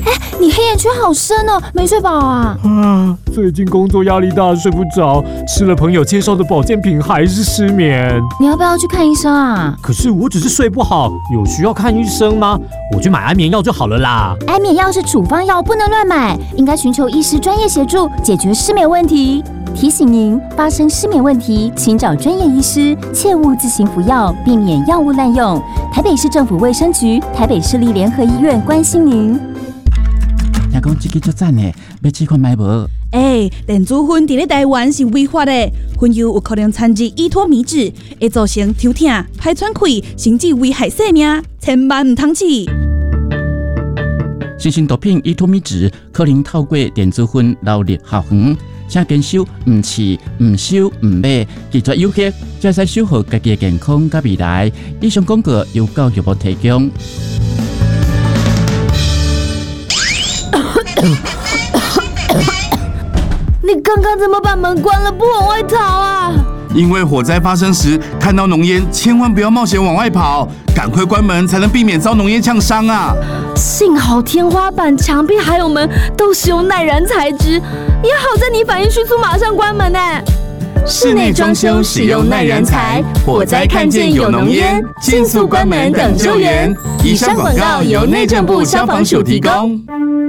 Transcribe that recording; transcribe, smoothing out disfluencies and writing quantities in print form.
你黑眼圈好深哦，没睡饱啊？ 最近工作压力大，睡不着，吃了朋友介绍的保健品还是失眠。 你要不要去看医生啊？ 可是我只是睡不好，有需要看医生吗？我去买安眠药就好了啦。 安眠药是处方药，不能乱买，应该寻求医师专业协助，解决失眠问题。提醒您，发生失眠问题，请找专业医师，切勿自行服药，避免药物滥用。台北市政府卫生局、台北市立联合医院关心您。 听讲这个足赞的，要试看买无？ 电子烟伫咧台湾是违法的，烟油有可能掺入依托米酯，会造成头痛、排喘气，甚至危害生命，千万唔通试。 新型毒品依托米酯可能透过电子烟流入校园，请坚守唔试、唔收、唔买，拒绝有害，才使守护家己的健康甲未来。以上广告由教育部提供。 你刚刚怎么把门关了，不往外逃啊？ 因为火灾发生时看到浓烟，千万不要冒险往外跑，赶快关门才能避免遭浓烟呛伤啊！ 幸好天花板、墙壁还有门都使用耐燃材质，也好在你反应迅速，马上关门呢。 室内装修使用耐燃材，火灾看见有浓烟，迅速关门等救援。以上广告由内政部消防署提供。